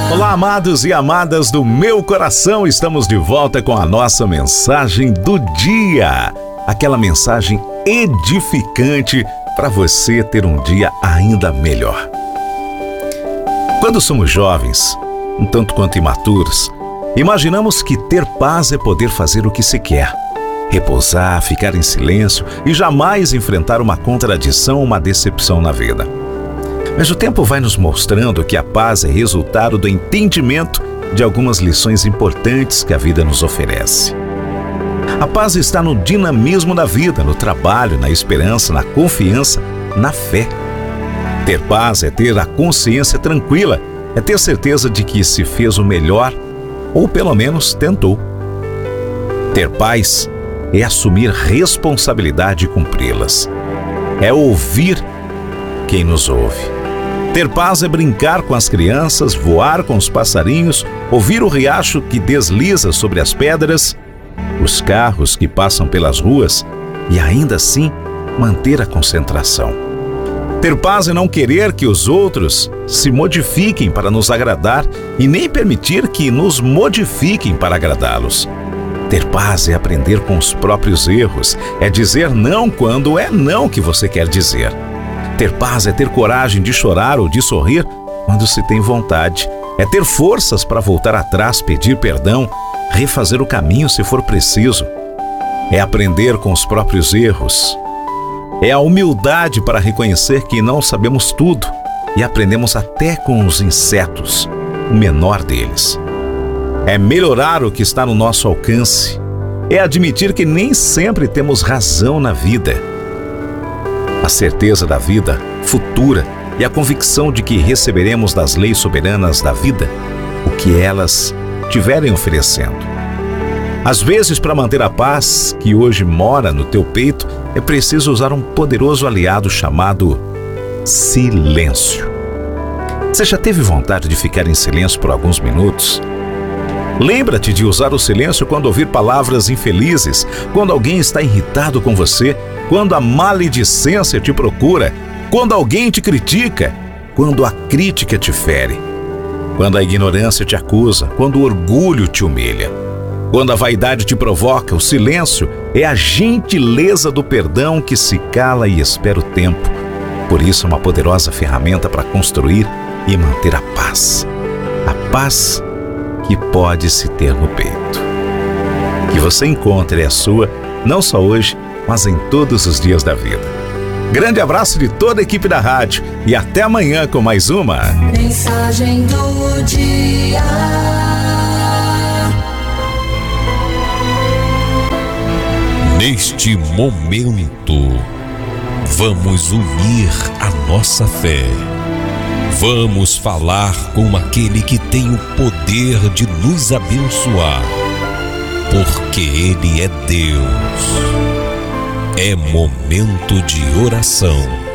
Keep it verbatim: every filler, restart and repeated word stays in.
Olá, amados e amadas do meu coração, estamos de volta com a nossa mensagem do dia. Aquela mensagem edificante para você ter um dia ainda melhor. Quando somos jovens, um tanto quanto imaturos, imaginamos que ter paz é poder fazer o que se quer. Repousar, ficar em silêncio e jamais enfrentar uma contradição ou uma decepção na vida. Mas o tempo vai nos mostrando que a paz é resultado do entendimento de algumas lições importantes que a vida nos oferece. A paz está no dinamismo da vida, no trabalho, na esperança, na confiança, na fé. Ter paz é ter a consciência tranquila, é ter certeza de que se fez o melhor, ou pelo menos tentou. Ter paz é assumir responsabilidade e cumpri-las. É ouvir quem nos ouve. Ter paz é brincar com as crianças, voar com os passarinhos, ouvir o riacho que desliza sobre as pedras, os carros que passam pelas ruas e ainda assim manter a concentração. Ter paz é não querer que os outros se modifiquem para nos agradar e nem permitir que nos modifiquem para agradá-los. Ter paz é aprender com os próprios erros, é dizer não quando é não que você quer dizer. Ter paz é ter coragem de chorar ou de sorrir quando se tem vontade. É ter forças para voltar atrás, pedir perdão, refazer o caminho se for preciso. É aprender com os próprios erros. É a humildade para reconhecer que não sabemos tudo e aprendemos até com os insetos, o menor deles. É melhorar o que está no nosso alcance. É admitir que nem sempre temos razão na vida. A certeza da vida futura e a convicção de que receberemos das leis soberanas da vida o que elas tiverem oferecendo. Às vezes, para manter a paz que hoje mora no teu peito, é preciso usar um poderoso aliado chamado silêncio. Você já teve vontade de ficar em silêncio por alguns minutos? Lembra-te de usar o silêncio quando ouvir palavras infelizes, quando alguém está irritado com você, quando a maledicência te procura, quando alguém te critica, quando a crítica te fere, quando a ignorância te acusa, quando o orgulho te humilha, quando a vaidade te provoca. O silêncio é a gentileza do perdão que se cala e espera o tempo. Por isso é uma poderosa ferramenta para construir e manter a paz. A paz que pode se ter no peito. Que você encontre a sua, não só hoje, mas em todos os dias da vida. Grande abraço de toda a equipe da rádio e até amanhã com mais uma Mensagem do Dia. Neste momento, vamos unir a nossa fé. Vamos falar com aquele que tem o poder de nos abençoar, porque Ele é Deus. É momento de oração.